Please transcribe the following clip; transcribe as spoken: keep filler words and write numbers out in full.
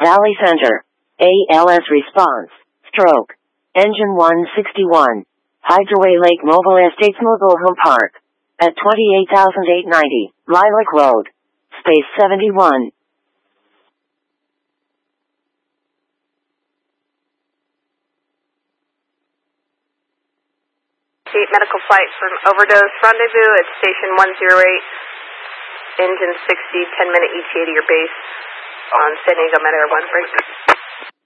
Valley Center. A L S response. Stroke. Engine one sixty-one. Hydroway Lake Mobile Estates Mobile Home Park. At twenty-eight thousand eight hundred ninety, Lilac Road. Space seventy-one. Medical flight from Overdose Rendezvous at Station one oh eight, engine sixty, ten minute E T A to your base on San Diego Med Air one break.